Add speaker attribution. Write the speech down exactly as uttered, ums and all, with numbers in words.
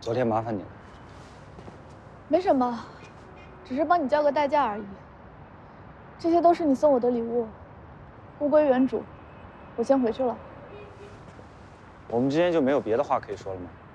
Speaker 1: 昨天麻烦你了。
Speaker 2: 没什么，只是帮你交个代价而已。这些都是你送我的礼物，物归原主。我先回去了。
Speaker 1: 我们之间就没有别的话可以说了吗？